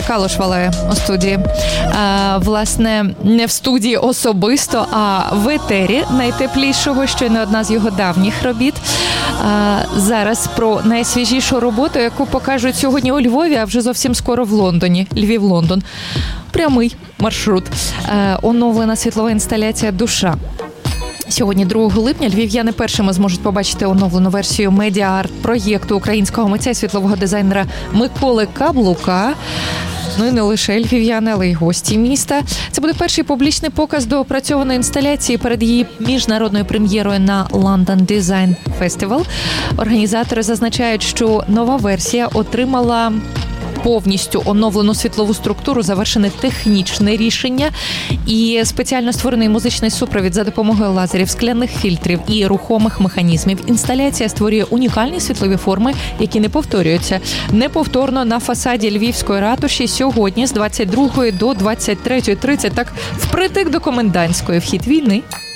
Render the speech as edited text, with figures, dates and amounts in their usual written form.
Катя Калуш валає у студії. Власне, не в студії особисто, а в етері найтеплішого, що й не одна з його давніх робіт. Зараз про найсвіжішу роботу, яку покажуть сьогодні у Львові, а вже зовсім скоро в Лондоні. Львів-Лондон. Прямий маршрут. Оновлена світлова інсталяція «Душа». Сьогодні, 2 липня, львів'яни першими зможуть побачити оновлену версію медіа-арт-проєкту українського митця і світлового дизайнера Миколи Каблука. Ну і не лише львів'яни, але й гості міста. Це буде перший публічний показ доопрацьованої інсталяції перед її міжнародною прем'єрою на London Design Festival. Організатори зазначають, що нова версія отримала повністю оновлену світлову структуру, завершене технічне рішення і спеціально створений музичний супровід за допомогою лазерів, скляних фільтрів і рухомих механізмів. Інсталяція створює унікальні світлові форми, які не повторюються. Неповторно на фасаді Львівської ратуші сьогодні з 22 до 23:30, так впритик до комендантської. Вхід вільний.